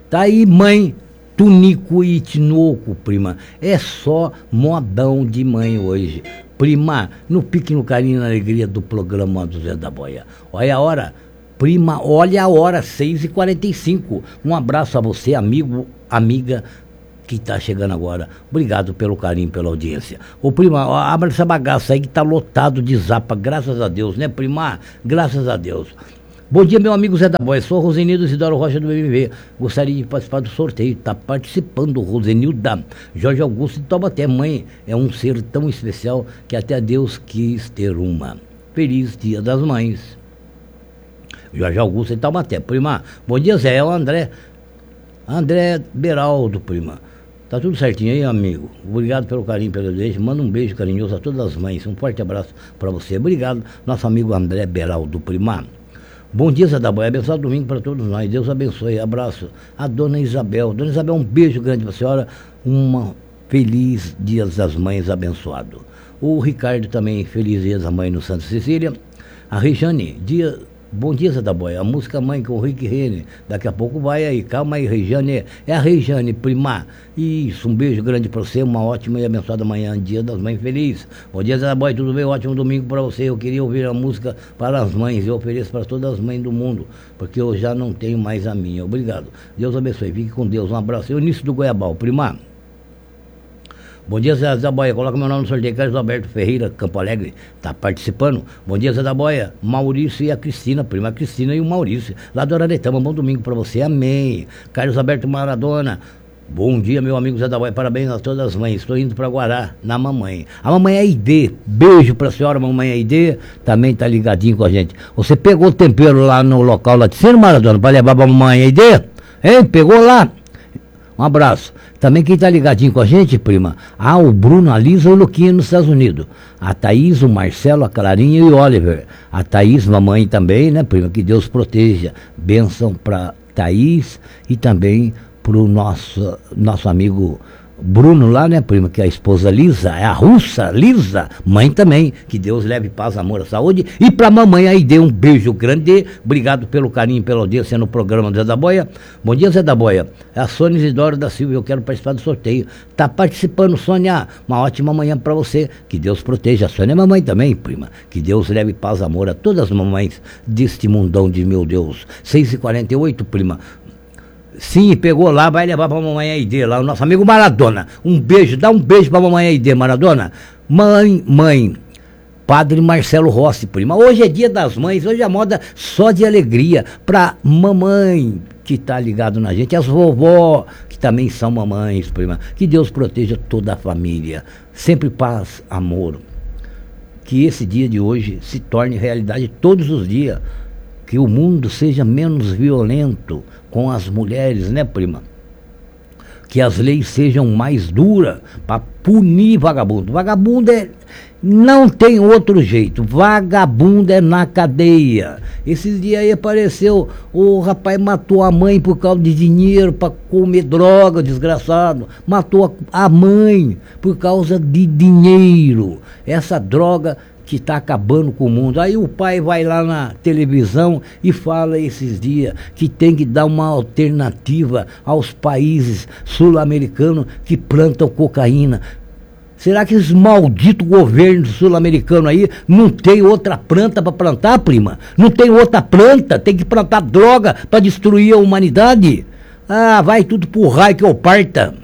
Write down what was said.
Tá aí, mãe, Tunico e Tinoco, prima. É só modão de mãe hoje. Prima, no pique, no carinho, na alegria do programa do Zé da Boia. Olha a hora, prima, olha a hora, 6h45. Um abraço a você, amigo, amiga, que tá chegando agora. Obrigado pelo carinho, pela audiência. Ô, prima, abre essa bagaça aí que tá lotado de zapa, graças a Deus, né, prima? Graças a Deus. Bom dia, meu amigo Zé da Boia. Sou Rosenildo Isidoro Rocha do BBB. Gostaria de participar do sorteio. Está participando, Rosenilda. Jorge Augusto de Taubaté. Mãe é um ser tão especial que até Deus quis ter uma. Feliz Dia das Mães. Jorge Augusto de Taubaté. Prima, bom dia, Zé. É o André Beraldo, prima. Tá tudo certinho aí, amigo. Obrigado pelo carinho, pelo desejo. Manda um beijo carinhoso a todas as mães. Um forte abraço para você. Obrigado, nosso amigo André Beraldo, prima. Bom dia, Zé da Boia. Abençoado domingo para todos nós. Deus abençoe. Abraço a Dona Isabel. Dona Isabel, um beijo grande para a senhora. Um feliz Dia das Mães abençoado. O Ricardo também, feliz Dia das Mães no Santa Cecília. A Rejane, bom dia, Zé da Boia. A música Mãe com o Rick Renner. Daqui a pouco vai aí. Calma aí, Rejane. É a Rejane, prima. Isso, um beijo grande para você. Uma ótima e abençoada manhã. Dia das Mães feliz. Bom dia, Zé da Boia. Tudo bem? Ótimo domingo para você. Eu queria ouvir a música para as mães. Eu ofereço para todas as mães do mundo, porque eu já não tenho mais a minha. Obrigado. Deus abençoe. Fique com Deus. Um abraço. Eunício do Goiabal, prima. Bom dia, Zé da Boia. Coloca meu nome no sorteio. Carlos Alberto Ferreira, Campo Alegre, está participando. Bom dia, Zé da Boia. Maurício e a Cristina, prima Cristina e o Maurício, lá do Araretama. Bom domingo para você. Amém. Carlos Alberto Maradona. Bom dia, meu amigo Zé da Boia. Parabéns a todas as mães. Estou indo para Guará, na mamãe. A mamãe é ID. Beijo para a senhora, mamãe é ID. Também tá ligadinho com a gente. Você pegou o tempero lá no local lá de cima, Maradona, para levar para a mamãe ID? Hein? Pegou lá? Um abraço. Também quem tá ligadinho com a gente, prima, o Bruno, a Lisa e o Luquinha nos Estados Unidos. A Thaís, o Marcelo, a Clarinha e o Oliver. A Thaís, mamãe também, né, prima? Que Deus proteja. Bênção pra Thaís e também pro nosso amigo Bruno lá, né, prima? Que é a esposa Lisa, é a russa, Lisa, mãe também. Que Deus leve paz, amor, saúde. E pra mamãe aí, dê um beijo grande. Obrigado pelo carinho, pela audiência no programa do Zé da Boia. Bom dia, Zé da Boia. É a Sônia Isidoro da Silva, eu quero participar do sorteio. Tá participando, Sônia. Uma ótima manhã pra você. Que Deus proteja. A Sônia é mamãe também, prima. Que Deus leve paz, amor a todas as mamães deste mundão de meu Deus. 6h48, prima. Sim, pegou lá, vai levar pra mamãe Aide lá, o nosso amigo Maradona. Um beijo, dá um beijo pra mamãe Aide, Maradona. Mãe, Padre Marcelo Rossi, prima. Hoje é Dia das Mães, hoje a moda só de alegria pra mamãe que tá ligado na gente, as vovó que também são mamães, prima. Que Deus proteja toda a família. Sempre paz, amor. Que esse dia de hoje se torne realidade todos os dias. Que o mundo seja menos violento com as mulheres, né, prima? Que as leis sejam mais duras para punir vagabundo. Vagabundo não tem outro jeito. Vagabundo é na cadeia. Esses dias aí apareceu, o rapaz matou a mãe por causa de dinheiro para comer droga, desgraçado. Matou a mãe por causa de dinheiro. Essa droga que está acabando com o mundo. Aí o pai vai lá na televisão e fala esses dias que tem que dar uma alternativa aos países sul-americanos que plantam cocaína. Será que esses malditos governos sul-americanos aí não tem outra planta para plantar, prima? Não tem outra planta? Tem que plantar droga para destruir a humanidade? Vai tudo pro raio que eu parta.